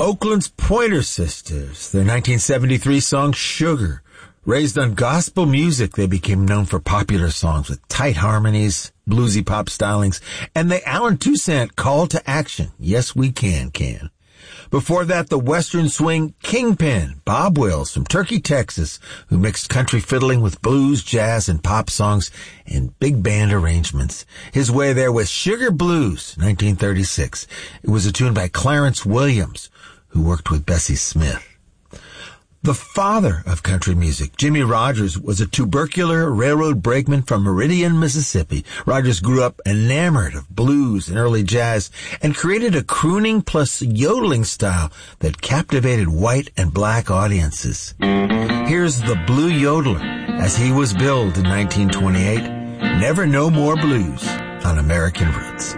Oakland's Pointer Sisters, their 1973 song Sugar. Raised on gospel music, they became known for popular songs with tight harmonies, bluesy pop stylings, and the Alan Toussaint call to action. Yes, we can. Before that, the Western swing kingpin, Bob Wills from Turkey, Texas, who mixed country fiddling with blues, jazz, and pop songs and big band arrangements. His way there was Sugar Blues, 1936. It was a tune by Clarence Williams, who worked with Bessie Smith. The father of country music, Jimmie Rodgers, was a tubercular railroad brakeman from Meridian, Mississippi. Rodgers grew up enamored of blues and early jazz and created a crooning plus yodeling style that captivated white and black audiences. Here's the Blue Yodeler, as he was billed in 1928, Never No More Blues on American Roots.